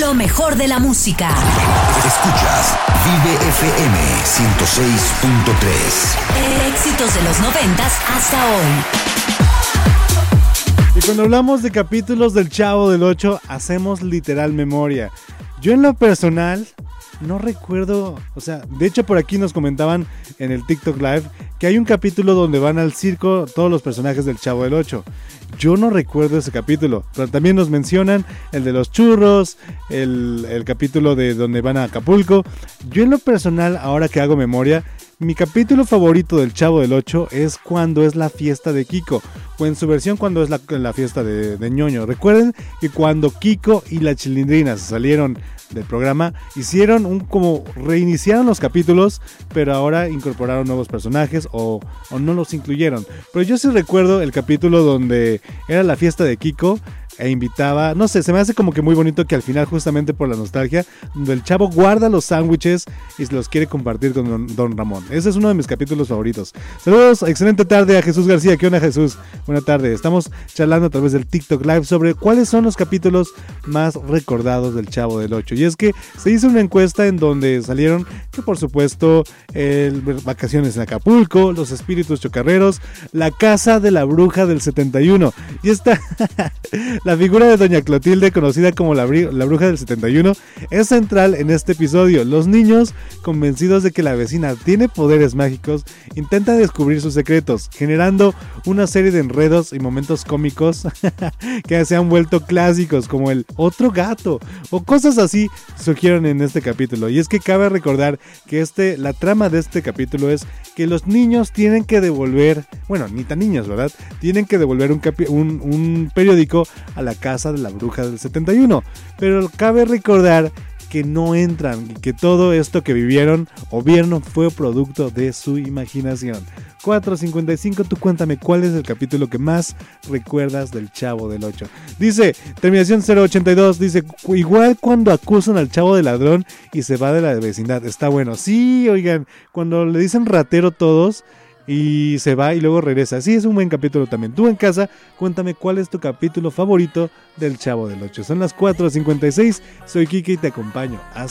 Lo mejor de la música. Escuchas Vive FM 106.3. Éxitos de los 90s hasta hoy. Y cuando hablamos de capítulos del Chavo del 8, hacemos literal memoria. Yo en lo personal no recuerdo, o sea, de hecho por aquí nos comentaban en el TikTok Live que hay un capítulo donde van al circo todos los personajes del Chavo del 8. Yo no recuerdo ese capítulo, pero también nos mencionan el de los churros, el capítulo de donde van a Acapulco. Yo en lo personal, ahora que hago memoria, mi capítulo favorito del Chavo del 8 es cuando es la fiesta de Kiko, o en su versión cuando es la fiesta de Ñoño. Recuerden que cuando Kiko y la Chilindrina salieron del programa, como reiniciaron los capítulos, pero ahora incorporaron nuevos personajes o no los incluyeron. Pero yo sí recuerdo el capítulo donde era la fiesta de Kiko e invitaba, no sé, se me hace como que muy bonito que al final, justamente por la nostalgia, donde el chavo guarda los sándwiches y se los quiere compartir con don Ramón. Ese es uno de mis capítulos favoritos. Saludos, excelente tarde a Jesús García. ¿Qué onda, Jesús? Buena tarde. Estamos charlando a través del TikTok Live sobre cuáles son los capítulos más recordados del Chavo del 8. Y es que se hizo una encuesta en donde salieron que, por supuesto, vacaciones en Acapulco, los espíritus chocarreros, la casa de la bruja del 71. Y esta... La figura de Doña Clotilde, conocida como la bruja del 71, es central en este episodio. Los niños, convencidos de que la vecina tiene poderes mágicos, intentan descubrir sus secretos, generando una serie de enredos y momentos cómicos que se han vuelto clásicos, como el otro gato o cosas así surgieron en este capítulo. Y es que cabe recordar que la trama de este capítulo es que los niños tienen que devolver, bueno, ni tan niños, ¿verdad? Tienen que devolver un periódico a la casa de la bruja del 71, pero cabe recordar que no entran y que todo esto que vivieron o vieron fue producto de su imaginación. 4:55, tú cuéntame cuál es el capítulo que más recuerdas del Chavo del 8. Dice, terminación 082, dice, igual cuando acusan al chavo de ladrón y se va de la vecindad, está bueno. Sí, oigan, cuando le dicen ratero todos y se va y luego regresa. Sí, es un buen capítulo también. Tú en casa, cuéntame cuál es tu capítulo favorito del Chavo del 8. Son las 4:56, soy Kike y te acompaño hasta